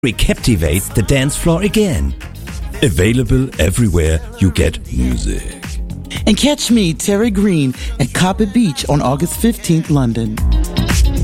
Recaptivate the dance floor again. Available everywhere you get music. And catch me, Terry Green, at Copper Beach on August 15th, London.